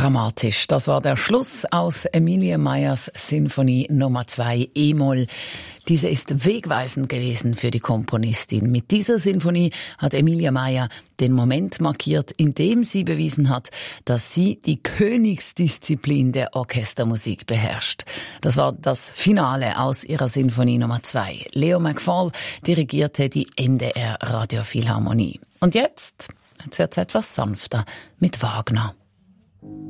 Dramatisch. Das war der Schluss aus Emilie Meyers Sinfonie Nummer 2 E-Moll. Diese ist wegweisend gewesen für die Komponistin. Mit dieser Sinfonie hat Emilie Meyer den Moment markiert, in dem sie bewiesen hat, dass sie die Königsdisziplin der Orchestermusik beherrscht. Das war das Finale aus ihrer Sinfonie Nummer 2. Leo McFall dirigierte die NDR Radiophilharmonie. Und jetzt wird's etwas sanfter mit Wagner.